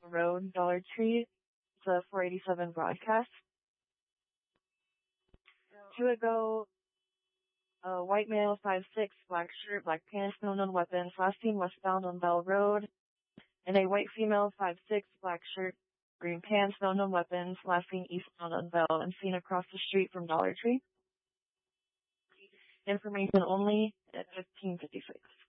Road, Dollar Tree. It's a 487 broadcast. 2 ago, a white male, 5'6", black shirt, black pants, no known weapons, last seen westbound on Bell Road. And a white female, 5'6", black shirt, green pants, no known weapons, last seen eastbound on Bell and seen across the street from Dollar Tree. Information only at 15:56.